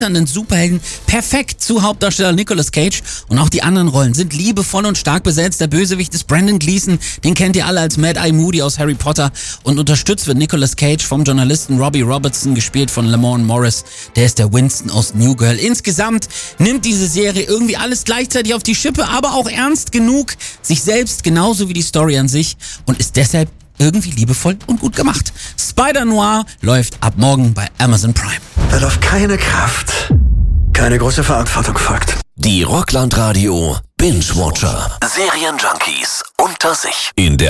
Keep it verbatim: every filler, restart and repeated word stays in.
Superhelden perfekt zu Hauptdarsteller Nicolas Cage und auch die anderen Rollen sind liebevoll und stark besetzt. Der Bösewicht ist Brendan Gleeson, den kennt ihr alle als Mad-Eye Moody aus Harry Potter, und unterstützt wird Nicolas Cage vom Journalisten Robbie Robertson, gespielt von Lamorne Morris, der ist der Winston aus New Girl. Insgesamt nimmt diese Serie irgendwie alles gleichzeitig auf die Schippe, aber auch ernst genug, sich selbst genauso wie die Story an sich, und ist deshalb irgendwie liebevoll und gut gemacht. Spider-Noir läuft ab morgen bei Amazon Prime. Weil auf keine Kraft keine große Verantwortung folgt. Die Rockland Radio Binge-Watcher. Serienjunkies unter sich. In der